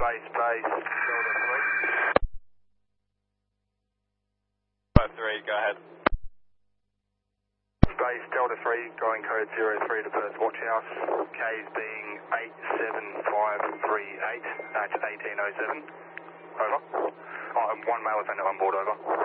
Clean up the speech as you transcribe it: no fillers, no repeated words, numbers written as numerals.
Space, Delta 3. 53, go ahead. Space, Delta 3, going code 03 to Perth Watch House. K's being 87538 at 1807. Over. Oh, one male offender on board, over.